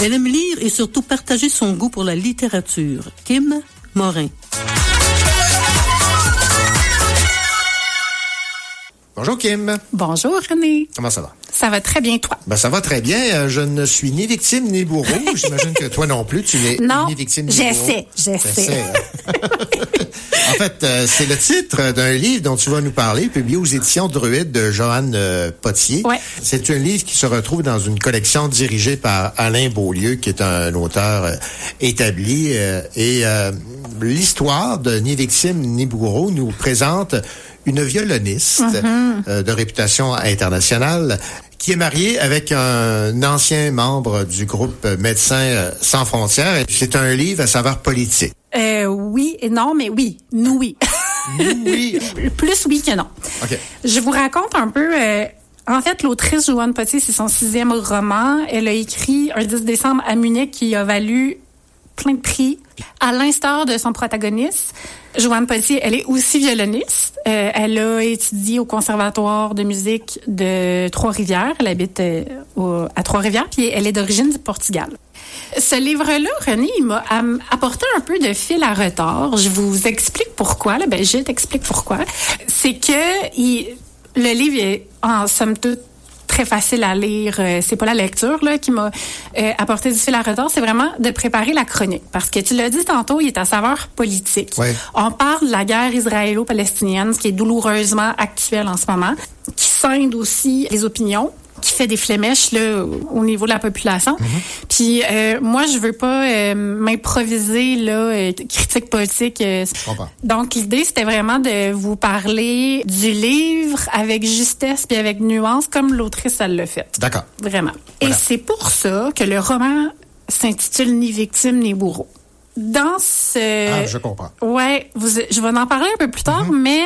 Elle aime lire et surtout partager son goût pour la littérature. Kim Morin. Bonjour Kim. Bonjour René. Comment ça va? Ça va très bien, toi? Ben, ça va très bien. Je ne suis ni victime ni bourreau. J'imagine que toi non plus, tu n'es ni victime ni bourreau. J'essaie. En fait, c'est le titre d'un livre dont tu vas nous parler, publié aux éditions Druide de Joanne Potier. Ouais. C'est un livre qui se retrouve dans une collection dirigée par Alain Beaulieu, qui est un auteur établi. L'histoire de Ni victime ni bourreau nous présente une violoniste de réputation internationale qui est mariée avec un ancien membre du groupe Médecins sans frontières. C'est un livre à saveur politique. Oui et non, mais oui. Nous, oui. Oui. Plus oui que non. OK. Je vous raconte un peu... En fait, l'autrice Joanne Potier, c'est son 6e roman. Elle a écrit un 10 décembre à Munich qui a valu plein de prix. À l'instar de son protagoniste, Joanne Potier, elle est aussi violoniste. Elle a étudié au Conservatoire de musique de Trois-Rivières. Elle habite à Trois-Rivières, puis elle est d'origine du Portugal. Ce livre-là, René, il m'a apporté un peu de fil à retard. Je vous explique pourquoi. Je t'explique pourquoi. C'est que le livre est, en somme toute, très facile à lire. C'est pas la lecture là qui m'a apporté du fil à retard, c'est vraiment de préparer la chronique. Parce que tu l'as dit tantôt, il est à saveur politique. Ouais. On parle de la guerre israélo-palestinienne, qui est douloureusement actuelle en ce moment, qui scinde aussi les opinions, qui fait des flémèches là au niveau de la population. Puis moi, je veux pas m'improviser là critique politique. Je comprends. Donc l'idée, c'était vraiment de vous parler du livre avec justesse puis avec nuance, comme l'autrice elle l'a fait. D'accord. Vraiment. Voilà. Et c'est pour ça que le roman s'intitule Ni victime ni bourreau. Dans ce... Ah, je comprends. Ouais, je vais en parler un peu plus tard, mais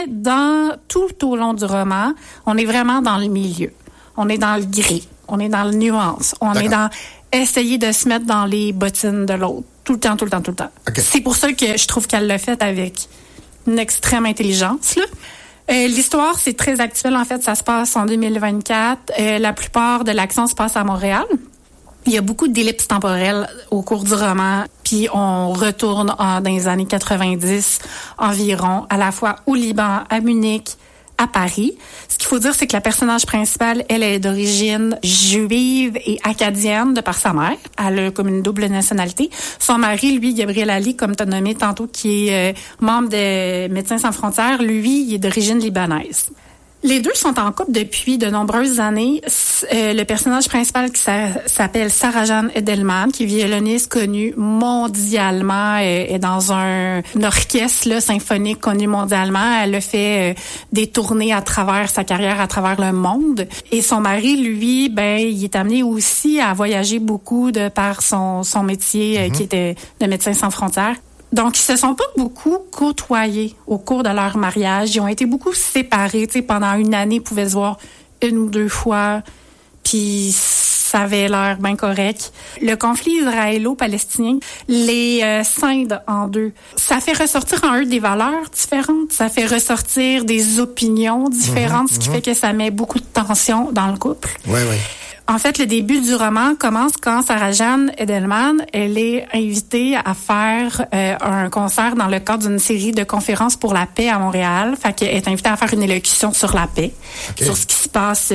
tout au long du roman, on est vraiment dans le milieu. On est dans le gris, on est dans le nuance, on est dans essayer de se mettre dans les bottines de l'autre. Tout le temps. Okay. C'est pour ça que je trouve qu'elle l'a fait avec une extrême intelligence, là. L'histoire, c'est très actuel. En fait, ça se passe en 2024. La plupart de l'action se passe à Montréal. Il y a beaucoup d'ellipses temporelles au cours du roman, puis on retourne dans les années 90 environ, à la fois au Liban, à Munich, à Paris. Ce qu'il faut dire, c'est que la personnage principale, elle est d'origine juive et acadienne de par sa mère. Elle a comme une double nationalité. Son mari, lui, Gabriel Ali, comme tu as nommé tantôt, qui est membre de Médecins sans frontières, lui, il est d'origine libanaise. Les deux sont en couple depuis de nombreuses années. Le personnage principal qui s'appelle Sarah Jeanne Edelman, qui est violoniste connue mondialement, est dans un orchestre là, symphonique connu mondialement. Elle a fait des tournées à travers sa carrière, à travers le monde. Et son mari, lui, il est amené aussi à voyager beaucoup de par son métier qui était de Médecins sans frontières. Donc, ils se sont pas beaucoup côtoyés au cours de leur mariage. Ils ont été beaucoup séparés. Tu sais, pendant une année, ils pouvaient se voir 1 ou 2 fois. Puis, ça avait l'air bien correct. Le conflit israélo-palestinien les scinde en deux. Ça fait ressortir en eux des valeurs différentes. Ça fait ressortir des opinions différentes, ce qui fait que ça met beaucoup de tension dans le couple. Oui. En fait, le début du roman commence quand Sarah Jeanne Edelman, elle est invitée à faire un concert dans le cadre d'une série de conférences pour la paix à Montréal. Fait qu'elle est invitée à faire une élocution sur la paix, sur ce qui se passe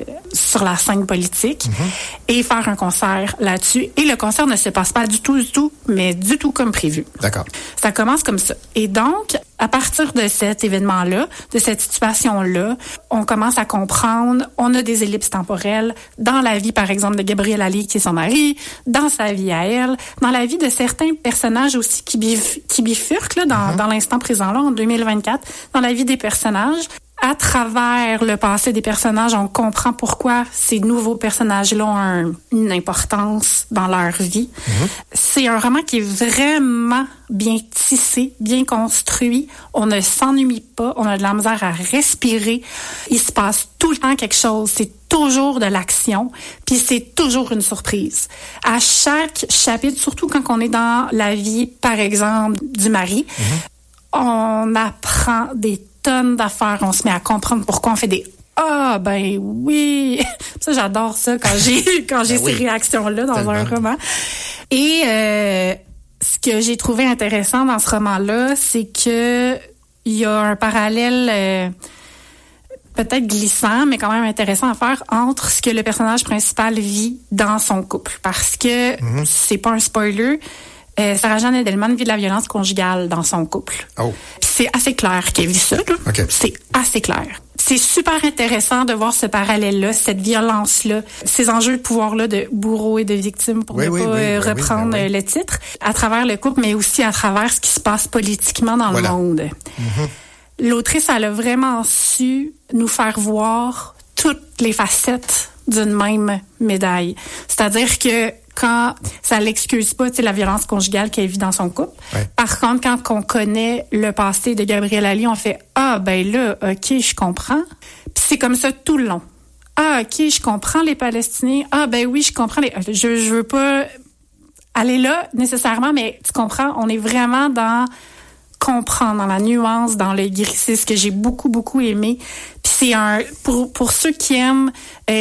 sur la scène politique, et faire un concert là-dessus. Et le concert ne se passe pas du tout, mais du tout comme prévu. D'accord. Ça commence comme ça. Et donc, à partir de cet événement-là, de cette situation-là, on commence à comprendre, on a des ellipses temporelles dans la vie, par exemple, de Gabriel Ali, qui est son mari, dans sa vie à elle, dans la vie de certains personnages aussi qui bifurquent là, dans l'instant présent, là, en 2024, dans la vie des personnages. À travers le passé des personnages, on comprend pourquoi ces nouveaux personnages-là ont une importance dans leur vie. C'est un roman qui est vraiment bien tissé, bien construit. On ne s'ennuie pas, on a de la misère à respirer. Il se passe tout le temps quelque chose. C'est toujours de l'action, puis c'est toujours une surprise. À chaque chapitre, surtout quand on est dans la vie, par exemple, du mari, on apprend des tonnes d'affaires. On se met à comprendre pourquoi on fait des Ah, ben oui! Ça, j'adore ça quand j'ai ces réactions-là dans un roman. Et ce que j'ai trouvé intéressant dans ce roman-là, c'est que il y a un parallèle peut-être glissant, mais quand même intéressant à faire entre ce que le personnage principal vit dans son couple. Parce que, c'est pas un spoiler, Sarah-Jeanne Edelman vit de la violence conjugale dans son couple. Oh. Puis c'est assez clair qu'elle vit ça. Là. Okay. C'est assez clair. C'est super intéressant de voir ce parallèle-là, cette violence-là, ces enjeux de pouvoir-là de bourreau et de victime, pour ne pas reprendre le titre, à travers le couple, mais aussi à travers ce qui se passe politiquement dans le monde. L'autrice, elle a vraiment su nous faire voir toutes les facettes d'une même médaille. C'est-à-dire que quand ça l'excuse pas, tu sais, la violence conjugale qu'elle vit dans son couple. Ouais. Par contre, quand on connaît le passé de Gabrielle Alley, on fait « Ah, ben là, OK, je comprends. » Puis c'est comme ça tout le long. « Ah, OK, je comprends les Palestiniens. Ah, ben oui, je comprends les... » Je veux pas aller là nécessairement, mais tu comprends, on est vraiment dans comprendre, dans la nuance, dans le gris. C'est ce que j'ai beaucoup, beaucoup aimé. Puis c'est pour ceux qui aiment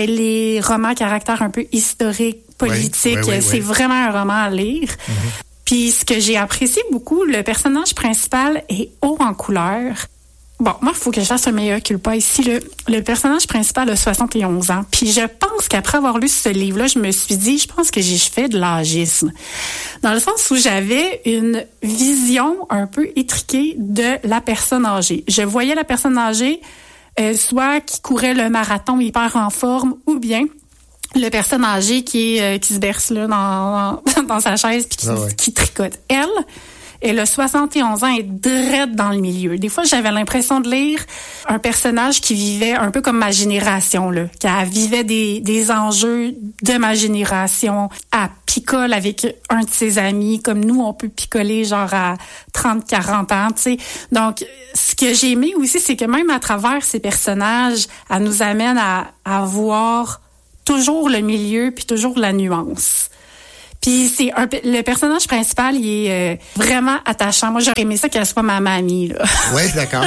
les romans à caractère un peu historique, politique, c'est vraiment un roman à lire. Puis ce que j'ai apprécié beaucoup, le personnage principal est haut en couleur. Bon, moi, il faut que je fasse un mea culpa ici. Le personnage principal a 71 ans. Puis je pense qu'après avoir lu ce livre-là, je me suis dit, je pense que j'ai fait de l'âgisme. Dans le sens où j'avais une vision un peu étriquée de la personne âgée. Je voyais la personne âgée, soit qui courait le marathon hyper en forme, ou bien le personne âgée qui se berce là dans sa chaise puis qui tricote. Elle a 71 ans et drette dans le milieu. Des fois, j'avais l'impression de lire un personnage qui vivait un peu comme ma génération, là, qui vivait des enjeux de ma génération. Elle picole avec un de ses amis, comme nous, on peut picoler genre à 30-40 ans, tu sais. Donc, ce que j'ai aimé aussi, c'est que même à travers ces personnages, elle nous amène à voir toujours le milieu puis toujours la nuance. Puis le personnage principal, il est vraiment attachant. Moi, j'aurais aimé ça qu'elle soit ma mamie, là. Oui, d'accord.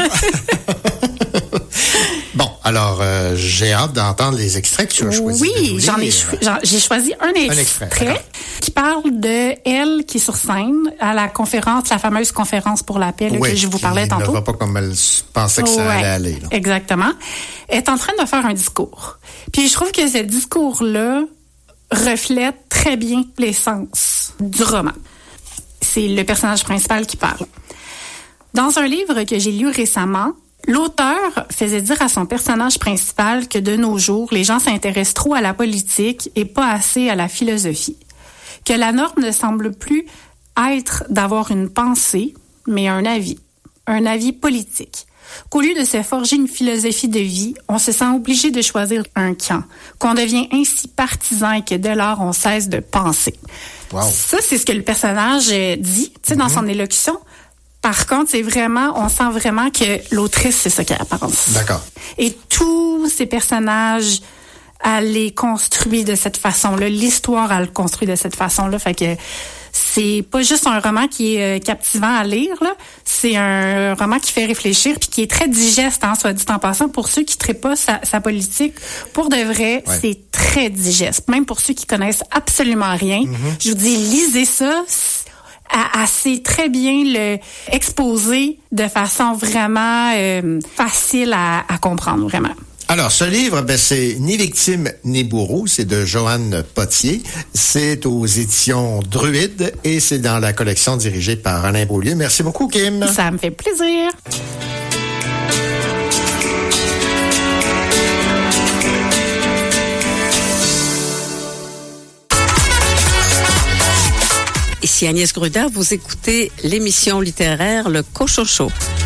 Bon, alors, j'ai hâte d'entendre les extraits que tu as choisis. Oui, j'ai choisi un extrait qui parle de elle qui est sur scène à la conférence, la fameuse conférence pour la paix que je vous parlais tantôt. Ne va pas comme elle pensait que ça allait aller. Là. Exactement. Elle est en train de faire un discours. Puis je trouve que ce discours-là reflète très bien l'essence du roman. C'est le personnage principal qui parle. Dans un livre que j'ai lu récemment, l'auteur faisait dire à son personnage principal que de nos jours, les gens s'intéressent trop à la politique et pas assez à la philosophie. Que la norme ne semble plus être d'avoir une pensée, mais un avis politique. Qu'au lieu de se forger une philosophie de vie, on se sent obligé de choisir un camp, qu'on devient ainsi partisan et que dès lors, on cesse de penser. Wow. Ça, c'est ce que le personnage dit, tu sais, dans son élocution. Par contre, on sent vraiment que l'autrice, c'est ça qu'elle pense. D'accord. Et tous ces personnages, elle les construit de cette façon-là. L'histoire, elle le construit de cette façon-là. Fait que c'est pas juste un roman qui est captivant à lire, là. C'est un roman qui fait réfléchir puis qui est très digeste, soit dit en passant. Pour ceux qui traitent pas sa politique, pour de vrai, c'est très digeste. Même pour ceux qui connaissent absolument rien. Je vous dis, lisez ça. Elle sait très bien le exposer de façon vraiment facile à comprendre, vraiment. Alors, ce livre, c'est Ni victime, ni bourreau. C'est de Joanne Potier. C'est aux éditions Druide et c'est dans la collection dirigée par Alain Beaulieu. Merci beaucoup, Kim. Ça me fait plaisir. Ici Agnès Gruda, vous écoutez l'émission littéraire Le Cochocho.